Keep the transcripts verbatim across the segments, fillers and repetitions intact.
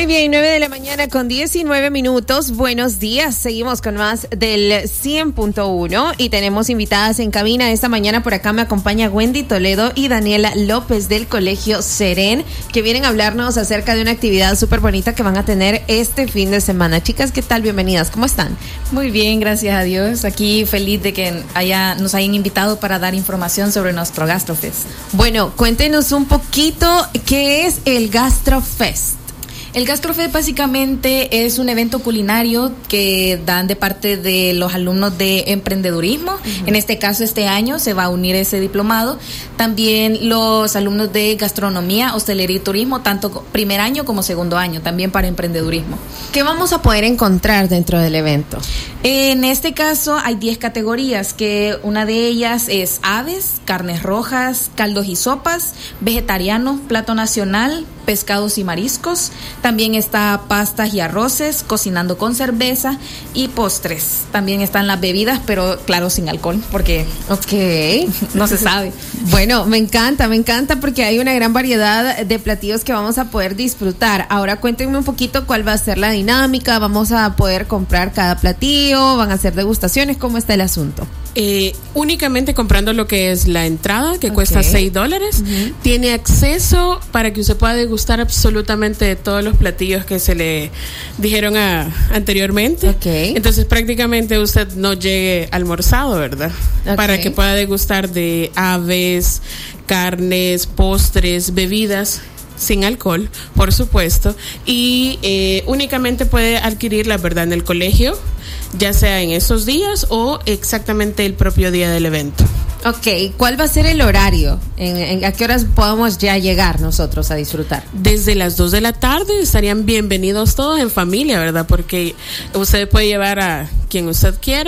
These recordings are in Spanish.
Muy bien, nueve de la mañana con diecinueve minutos. Buenos días. Seguimos con más del cien punto uno y tenemos invitadas en cabina esta mañana. Por acá me acompaña Wendy Toledo y Daniela López del Colegio Serén, que vienen a hablarnos acerca de una actividad súper bonita que van a tener este fin de semana. Chicas, ¿qué tal? Bienvenidas. ¿Cómo están? Muy bien, gracias a Dios. Aquí feliz de que haya, nos hayan invitado para dar información sobre nuestro GastroFest. Bueno, cuéntenos un poquito qué es el GastroFest. El GastroFest básicamente es un evento culinario que dan de parte de los alumnos de emprendedurismo. Uh-huh. En este caso, este año se va a unir ese diplomado. También los alumnos de gastronomía, hostelería y turismo, tanto primer año como segundo año, también para emprendedurismo. ¿Qué vamos a poder encontrar dentro del evento? En este caso hay diez categorías, que una de ellas es aves, carnes rojas, caldos y sopas, vegetariano, plato nacional, pescados y mariscos. También está pastas y arroces, cocinando con cerveza y postres. También están las bebidas, pero claro, sin alcohol, porque ok, no se sabe. Bueno, me encanta, me encanta porque hay una gran variedad de platillos que vamos a poder disfrutar. Ahora cuéntenme un poquito cuál va a ser la dinámica. Vamos a poder comprar cada platillo, van a hacer degustaciones. ¿Cómo está el asunto? Eh, únicamente comprando lo que es la entrada, que okay. cuesta seis dólares, uh-huh. tiene acceso para que usted pueda degustar absolutamente de todos los platillos que se le dijeron a, anteriormente. Okay. Entonces prácticamente usted no llegue almorzado, ¿verdad? Okay. Para que pueda degustar de aves, carnes, postres, bebidas sin alcohol, por supuesto, y eh, únicamente puede adquirir la verdad en el colegio, ya sea en esos días o exactamente el propio día del evento. Ok, ¿cuál va a ser el horario? ¿En, en, ¿A qué horas podemos ya llegar nosotros a disfrutar? Desde las dos de la tarde estarían bienvenidos todos en familia, ¿verdad? Porque usted puede llevar a quien usted quiera.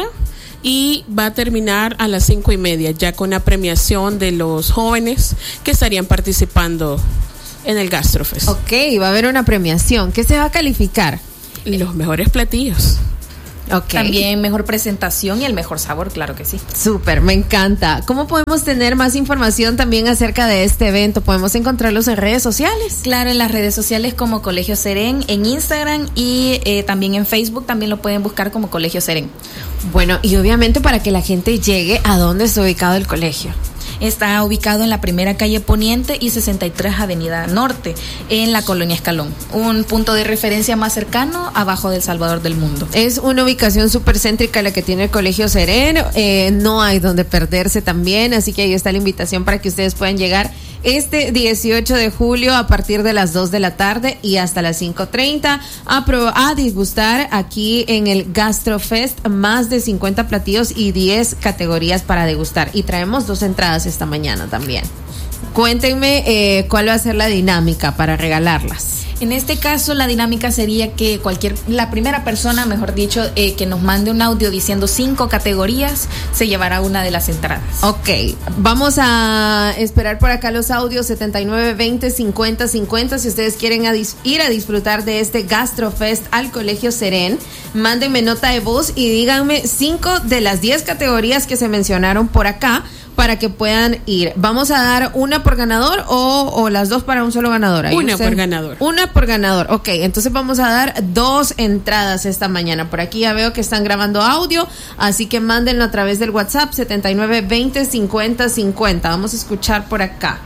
Y va a terminar a las cinco y media, ya con la premiación de los jóvenes que estarían participando en el GastroFest. Ok, va a haber una premiación. ¿Qué se va a calificar? Los mejores platillos. Okay. También mejor presentación y el mejor sabor, claro que sí. Súper, me encanta. ¿Cómo podemos tener más información también acerca de este evento? ¿Podemos encontrarlos en redes sociales? Claro, en las redes sociales como Colegio Serén, en Instagram y eh, también en Facebook también lo pueden buscar como Colegio Serén. Bueno, y obviamente para que la gente llegue, ¿a dónde está ubicado el colegio? Está ubicado en la primera calle Poniente y sesenta y tres Avenida Norte, en la Colonia Escalón. Un punto de referencia más cercano, abajo del Salvador del Mundo. Es una ubicación súper céntrica la que tiene el Colegio Serén. Eh, no hay donde perderse también, así que ahí está la invitación para que ustedes puedan llegar este dieciocho de julio a partir de las dos de la tarde y hasta las cinco treinta a, pro, a disgustar aquí en el GastroFest. Más de cincuenta platillos y diez categorías para degustar. Y traemos dos entradas esta mañana también. Cuéntenme eh, cuál va a ser la dinámica para regalarlas. En este caso, la dinámica sería que cualquier, la primera persona, mejor dicho, eh, que nos mande un audio diciendo cinco categorías, se llevará una de las entradas. Ok, vamos a esperar por acá los audios setenta y nueve veinte cincuenta cincuenta. Si ustedes quieren a dis- ir a disfrutar de este GastroFest al Colegio Serén, mándenme nota de voz y díganme cinco de las diez categorías que se mencionaron por acá, para que puedan ir. ¿Vamos a dar una por ganador o, o las dos para un solo ganador? Ahí una usted, por ganador. Una por ganador. Ok, entonces vamos a dar dos entradas esta mañana. Por aquí ya veo que están grabando audio, así que mándenlo a través del WhatsApp setenta y nueve veinte cincuenta cincuenta. Vamos a escuchar por acá.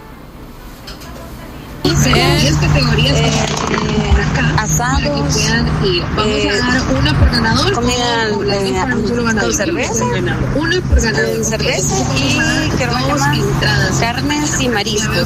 diez categorías eh, asado, para que puedan ir. Vamos eh, a dar una por ganador, comida, o las dos para un solo ganador. Con cerveza, una por ganador, cerveza y ¿qué más? Entradas, carnes y mariscos.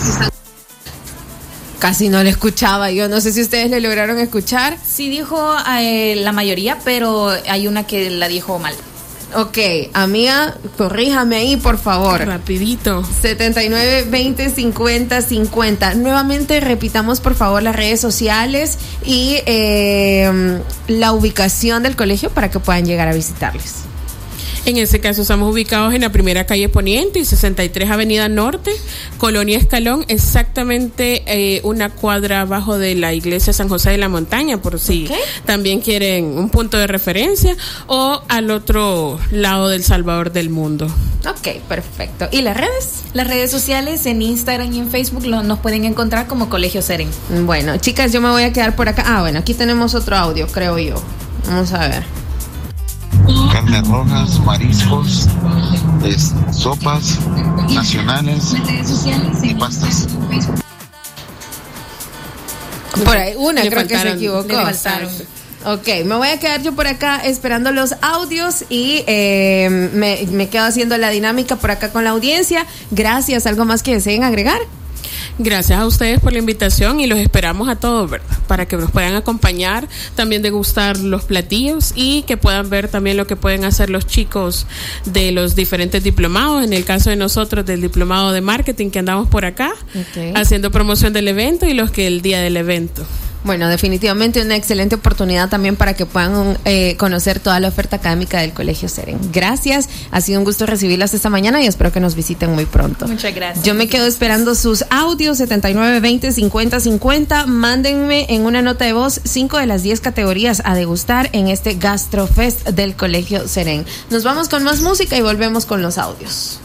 Casi no le escuchaba, yo no sé si ustedes le lograron escuchar. Sí dijo eh, la mayoría, pero hay una que la dijo mal. Ok, amiga, corríjame ahí, por favor. Rapidito. setenta y nueve veinte cincuenta cincuenta. Nuevamente repitamos, por favor, las redes sociales y eh, la ubicación del colegio para que puedan llegar a visitarles. En este caso estamos ubicados en la primera calle Poniente y sesenta y tres Avenida Norte, Colonia Escalón, exactamente eh, una cuadra abajo de la iglesia San José de la Montaña, por si okay. también quieren un punto de referencia, o al otro lado del Salvador del mundo. Ok, perfecto. ¿Y las redes? Las redes sociales en Instagram y en Facebook lo, nos pueden encontrar como Colegio Seren. Bueno, chicas, yo me voy a quedar por acá. Ah, bueno, aquí tenemos otro audio, creo yo. Vamos a ver. Carnes rojas, mariscos, es, sopas nacionales y pastas. Por ahí, una le creo que se faltaron, equivocó. Le faltaron. Ok, me voy a quedar yo por acá esperando los audios y eh, me, me quedo haciendo la dinámica por acá con la audiencia. Gracias. ¿Algo más que deseen agregar? Gracias a ustedes por la invitación y los esperamos a todos, ¿verdad? Para que nos puedan acompañar, también degustar los platillos y que puedan ver también lo que pueden hacer los chicos de los diferentes diplomados. En el caso de nosotros, del diplomado de marketing que andamos por acá, okay. haciendo promoción del evento y los que el día del evento. Bueno, definitivamente una excelente oportunidad también para que puedan eh, conocer toda la oferta académica del Colegio Seren. Gracias, ha sido un gusto recibirlas esta mañana y espero que nos visiten muy pronto. Muchas gracias. Yo me quedo esperando sus audios setenta y nueve veinte cincuenta cincuenta. Mándenme en una nota de voz cinco de las diez categorías a degustar en este Gastrofest del Colegio Seren. Nos vamos con más música y volvemos con los audios.